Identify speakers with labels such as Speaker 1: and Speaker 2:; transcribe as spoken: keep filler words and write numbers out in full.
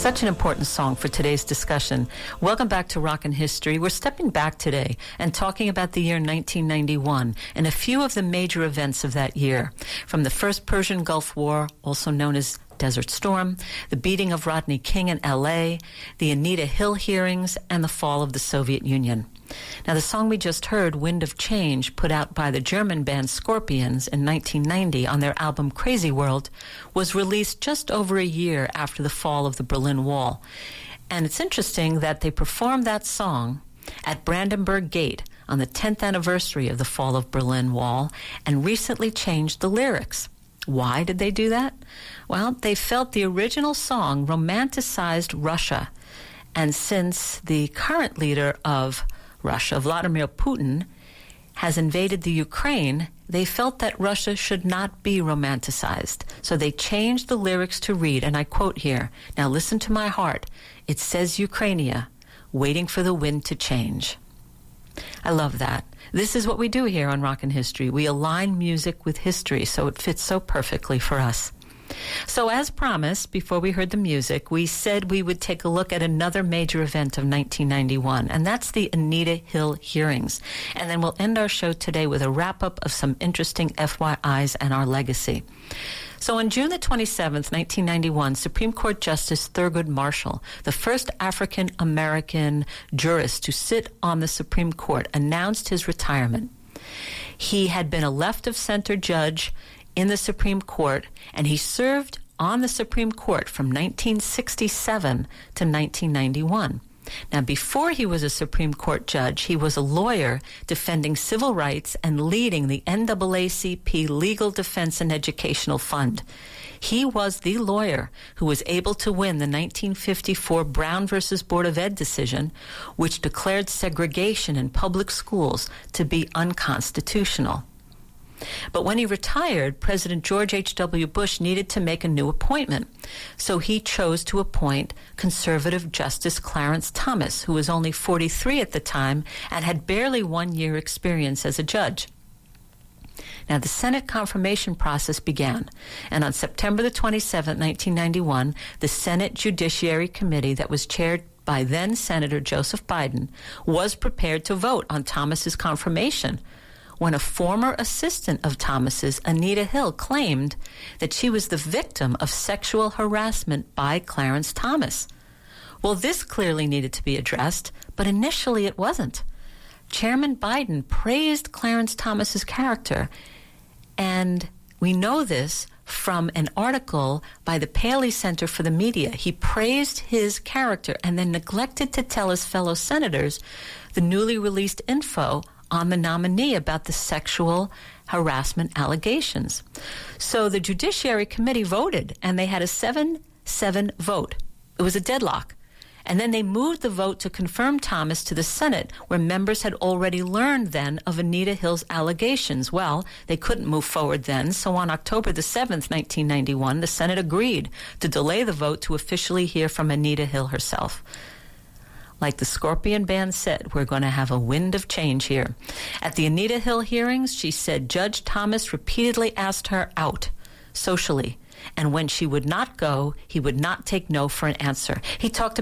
Speaker 1: Such an important song for today's discussion. Welcome back to Rockin' History. We're stepping back today and talking about the year nineteen ninety-one and a few of the major events of that year. From the First Persian Gulf War, also known as Desert Storm, the beating of Rodney King in L A, the Anita Hill hearings, and the fall of the Soviet Union. Now, the song we just heard, Wind of Change, put out by the German band Scorpions in nineteen ninety on their album Crazy World, was released just over a year after the fall of the Berlin Wall. And it's interesting that they performed that song at Brandenburg Gate on the tenth anniversary of the fall of Berlin Wall and recently changed the lyrics. Why did they do that? Well, they felt the original song romanticized Russia. And since the current leader of Russia, Vladimir Putin, has invaded the Ukraine, they felt that Russia should not be romanticized. So they changed the lyrics to read, and I quote here, "Now listen to my heart. It says Ukrainia, waiting for the wind to change." I love that. This is what we do here on Rockin' History. We align music with history, so it fits so perfectly for us. So as promised, before we heard the music, we said we would take a look at another major event of nineteen ninety-one, and that's the Anita Hill hearings. And then we'll end our show today with a wrap-up of some interesting F Y Is and our legacy. So on June the twenty-seventh, nineteen ninety-one, Supreme Court Justice Thurgood Marshall, the first African-American jurist to sit on the Supreme Court, announced his retirement. He had been a left-of-center judge in the Supreme Court, and he served on the Supreme Court from nineteen sixty-seven to nineteen ninety-one. Now, before he was a Supreme Court judge, he was a lawyer defending civil rights and leading the N double A C P Legal Defense and Educational Fund. He was the lawyer who was able to win the nineteen fifty-four Brown versus Board of Ed decision, which declared segregation in public schools to be unconstitutional. But when he retired, President George H W. Bush needed to make a new appointment. So he chose to appoint conservative Justice Clarence Thomas, who was only forty-three at the time and had barely one year experience as a judge. Now, the Senate confirmation process began, and on September the twenty-seventh, nineteen ninety-one, the Senate Judiciary Committee that was chaired by then-Senator Joseph Biden was prepared to vote on Thomas's confirmation, when a former assistant of Thomas's, Anita Hill, claimed that she was the victim of sexual harassment by Clarence Thomas. Well, this clearly needed to be addressed, but initially it wasn't. Chairman Biden praised Clarence Thomas's character, and we know this from an article by the Paley Center for the Media. He praised his character and then neglected to tell his fellow senators the newly released info on the nominee about the sexual harassment allegations. So the Judiciary Committee voted, and they had a seven seven vote. It was a deadlock. And then they moved the vote to confirm Thomas to the Senate, where members had already learned then of Anita Hill's allegations. Well, they couldn't move forward then, so on October the seventh, nineteen ninety-one, the Senate agreed to delay the vote to officially hear from Anita Hill herself. Like the Scorpion band said, we're going to have a wind of change here. At the Anita Hill hearings, she said Judge Thomas repeatedly asked her out socially, and when she would not go, he would not take no for an answer. He talked